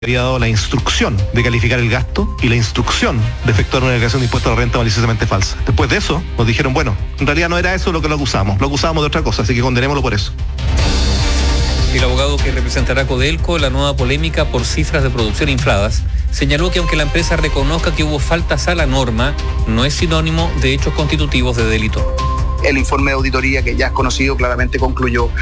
había dado la instrucción de calificar el gasto y la instrucción de efectuar una declaración de impuesto a la renta maliciosamente falsa. Después de eso, nos dijeron, bueno, en realidad no era eso lo que lo acusábamos de otra cosa, así que condenémoslo por eso. El abogado que representará a Codelco en la nueva polémica por cifras de producción infladas señaló que aunque la empresa reconozca que hubo faltas a la norma, no es sinónimo de hechos constitutivos de delito. El informe de auditoría que ya es conocido claramente concluyó